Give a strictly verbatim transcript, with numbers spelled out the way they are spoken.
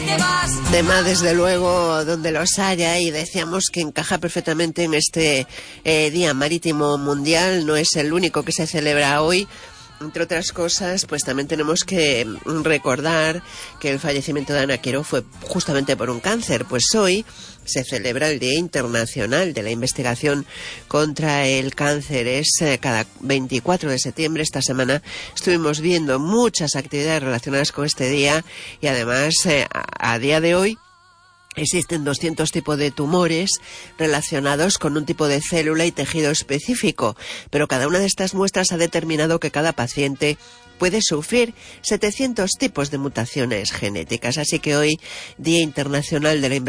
Tema, desde luego, donde los haya, y decíamos que encaja perfectamente en este eh, Día Marítimo Mundial. No es el único que se celebra hoy. Entre otras cosas, pues también tenemos que recordar que el fallecimiento de Ana Quero fue justamente por un cáncer. Pues hoy se celebra el Día Internacional de la Investigación contra el Cáncer. Es eh, cada veinticuatro de septiembre. Esta semana estuvimos viendo muchas actividades relacionadas con este día, y además eh, a, a día de hoy existen doscientos tipos de tumores relacionados con un tipo de célula y tejido específico, pero cada una de estas muestras ha determinado que cada paciente puede sufrir setecientos tipos de mutaciones genéticas. Así que hoy, Día Internacional de la Investigación